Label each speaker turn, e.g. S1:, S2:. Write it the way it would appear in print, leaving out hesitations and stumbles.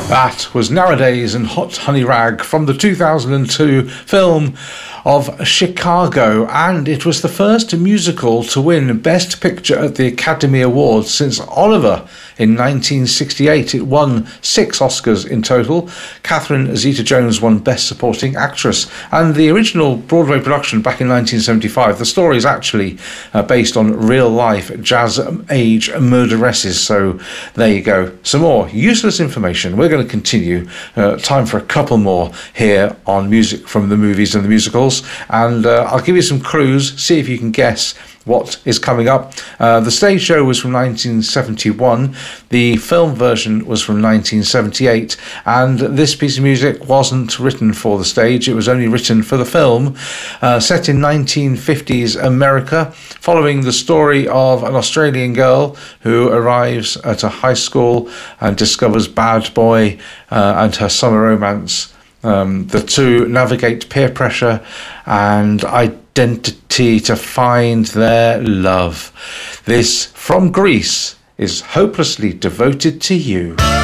S1: That was Nowadays and Hot Honey Rag from the 2002 film of Chicago, and it was the first musical to win Best Picture at the Academy Awards since Oliver in 1968. It won 6 Oscars in total. Catherine Zeta-Jones won Best Supporting Actress, and the original Broadway production back in 1975, the story is actually based on real-life jazz-age murderesses, so there you go. Some more useless information. We're going to continue. Time for a couple more here on Music from the Movies and the Musicals, and I'll give you some clues, see if you can guess what is coming up. The stage show was from 1971, the film version was from 1978, and this piece of music wasn't written for the stage, it was only written for the film. Set in 1950s America, following the story of an Australian girl who arrives at a high school and discovers Bad Boy and her summer romance. The two navigate peer pressure and identity to find their love. This, from Greece, is Hopelessly Devoted to You.